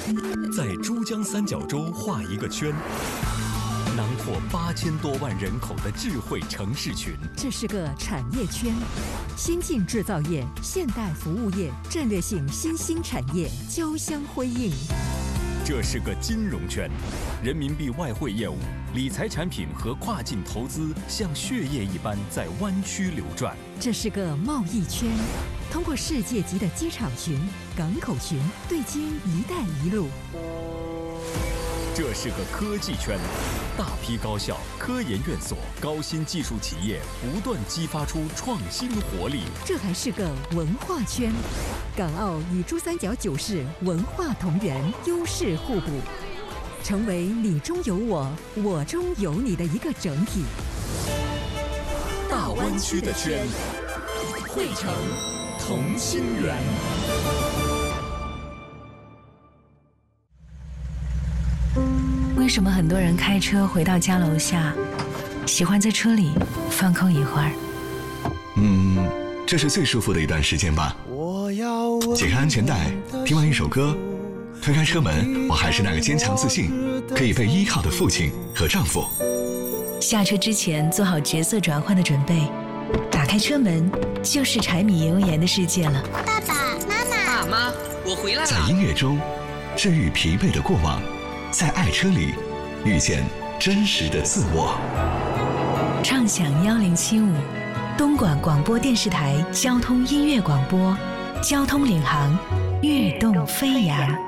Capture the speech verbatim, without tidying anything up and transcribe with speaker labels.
Speaker 1: 在珠江三角洲画一个圈，囊括八千多万人口的智慧城市群。
Speaker 2: 这是个产业圈，先进制造业、现代服务业、战略性新兴产业交相辉映。
Speaker 1: 这是个金融圈，人民币外汇业务、理财产品和跨境投资像血液一般在湾区流转。
Speaker 2: 这是个贸易圈，通过世界级的机场群、港口群对接“一带一路”。
Speaker 1: 这是个科技圈，大批高校、科研院所、高新技术企业不断激发出创新活力。
Speaker 2: 这还是个文化圈，港澳与珠三角九市文化同源，优势互补，成为你中有我，我中有你的一个整体。
Speaker 1: 大湾区的圈，汇成同心圆。
Speaker 3: 为什么很多人开车回到家楼下，喜欢在车里放空一会儿？
Speaker 4: 嗯，这是最舒服的一段时间吧。解开安全带，听完一首歌，推开车门，我还是那个坚强自信、可以被依靠的父亲和丈夫。
Speaker 3: 下车之前做好角色转换的准备，打开车门就是柴米油盐的世界了。
Speaker 5: 爸爸妈妈，
Speaker 6: 爸妈，我回来了。
Speaker 4: 在音乐中治愈疲惫的过往，在爱车里遇见真实的自我。
Speaker 3: 畅享幺零七五，东莞广播电视台交通音乐广播，交通领航，跃动飞扬。